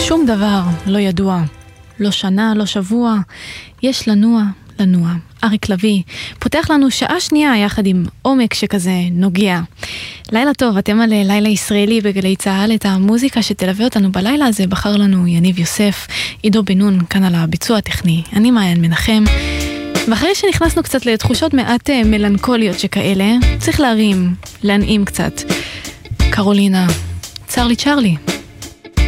שום דבר לא ידוע, לא שנה, לא שבוע, יש לנוע. אריק לוי פותח לנו שעה שנייה יחד עם עומק שכזה נוגע. לילה טוב, אתם על לילה ישראלי בגלי צהל. את המוזיקה שתלווה אותנו בלילה הזה בחר לנו יניב יוסף, עידו בנון כאן על הביצוע הטכני, אני מעיין מנחם. ואחרי שנכנסנו קצת לתחושות מעט מלנכוליות שכאלה, צריך להנעים קצת. קרולינה, צ'רלי